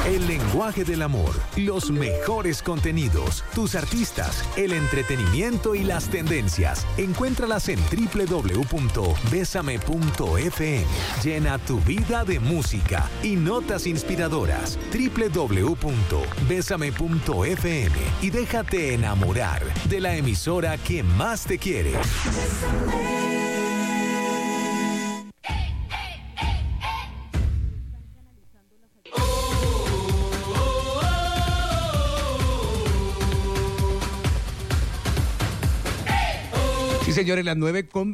El lenguaje del amor, los mejores contenidos, tus artistas, el entretenimiento y las tendencias. Encuéntralas en www.besame.fm. Llena tu vida de música y notas inspiradoras. www.besame.fm y déjate enamorar de la emisora que más te quiere. Sí, señores, las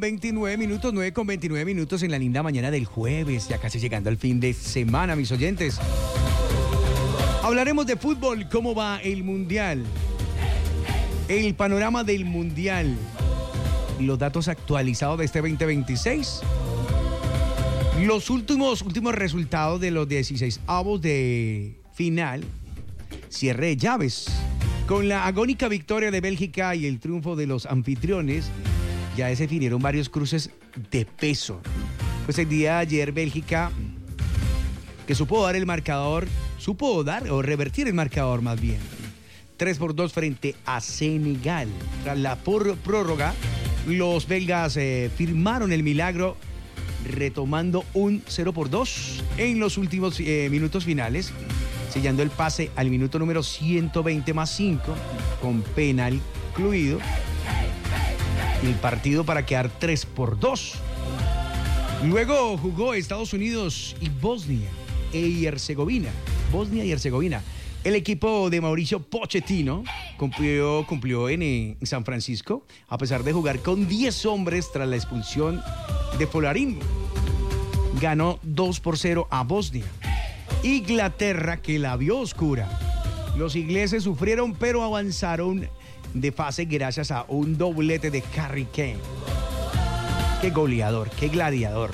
9:29 minutos en la linda mañana del jueves, ya casi llegando al fin de semana, mis oyentes. Hablaremos de fútbol, cómo va el Mundial, el panorama del Mundial, los datos actualizados de este 2026, los últimos resultados de los 16avos de final, cierre de llaves. Con la agónica victoria de Bélgica y el triunfo de los anfitriones, ya se definieron varios cruces de peso. Pues el día de ayer Bélgica, que supo dar o revertir el marcador más bien. 3-2 frente a Senegal. Tras la prórroga, los belgas firmaron el milagro retomando un 0-2 en los últimos minutos finales, sellando el pase al minuto número 120+5 con penal incluido. El partido para quedar 3-2. Luego jugó Estados Unidos y Bosnia y Herzegovina. El equipo de Mauricio Pochettino cumplió en San Francisco, a pesar de jugar con 10 hombres tras la expulsión de Folarín. Ganó 2-0 a Bosnia. Inglaterra, que la vio oscura. Los ingleses sufrieron, pero avanzaron de fase gracias a un doblete de Harry Kane. Qué goleador, qué gladiador.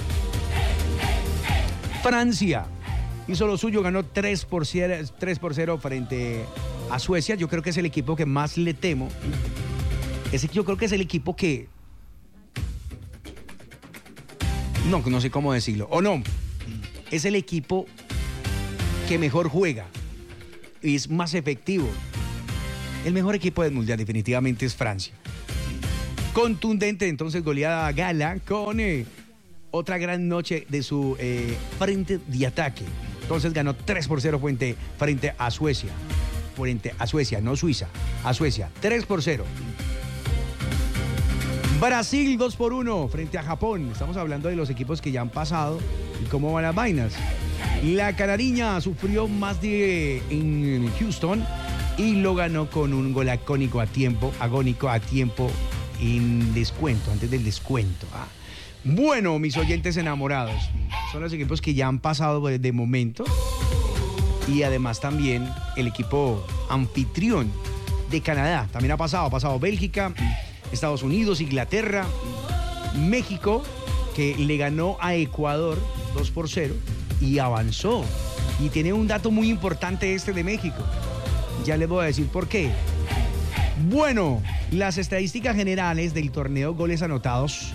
Francia hizo lo suyo, ganó 3-0 frente a Suecia. Yo creo que es el equipo que más le temo. Yo creo que es el equipo que... No sé cómo decirlo. O no, es el equipo que mejor juega y es más efectivo. El mejor equipo del Mundial definitivamente es Francia. Contundente entonces goleada gala con otra gran noche de su frente de ataque. Entonces ganó 3-0 frente a Suecia. No Suiza, a Suecia. 3-0. Brasil 2-1 frente a Japón. Estamos hablando de los equipos que ya han pasado y cómo van las vainas. La canariña sufrió más en Houston y lo ganó con un gol agónico a tiempo en descuento, antes del descuento. Bueno, mis oyentes enamorados, son los equipos que ya han pasado de momento y además también el equipo anfitrión de Canadá también ha pasado Bélgica, Estados Unidos, Inglaterra, México, que le ganó a Ecuador 2-0 y avanzó. Y tiene un dato muy importante de México. Ya les voy a decir por qué. Bueno, las estadísticas generales del torneo, goles anotados,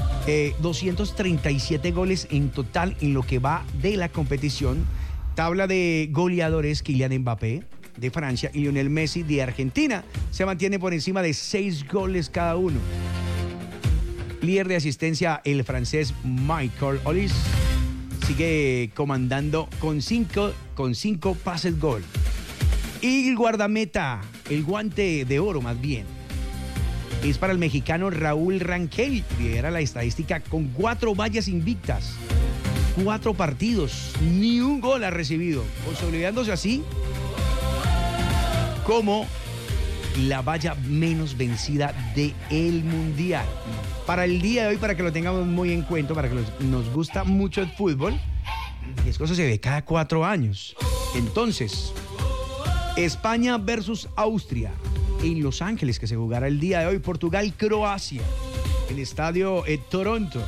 237 goles en total en lo que va de la competición. Tabla de goleadores: Kylian Mbappé de Francia y Lionel Messi de Argentina se mantiene por encima de 6 goles cada uno. Líder de asistencia, el francés Michael Olise sigue comandando con 5 pases gol. Y el guardameta, el guante de oro más bien, es para el mexicano Raúl Rangel. Lidera la estadística con 4 vallas invictas, 4 partidos, ni un gol ha recibido, consolidándose así como la valla menos vencida del Mundial. Para el día de hoy, para que lo tengamos muy en cuenta, para que nos gusta mucho el fútbol, eso se ve cada 4 años. Entonces, España versus Austria en Los Ángeles, que se jugará el día de hoy. Portugal-Croacia, el estadio Toronto.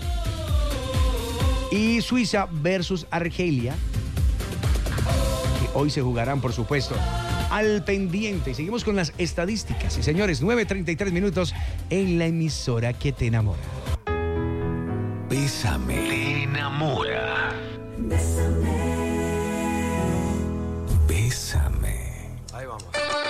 Y Suiza versus Argelia, que hoy se jugarán, por supuesto, al pendiente. Seguimos con las estadísticas. Y señores, 9:33 minutos en la emisora que te enamora. Bésame. Te enamora. Bésame. Bésame. Ahí vamos.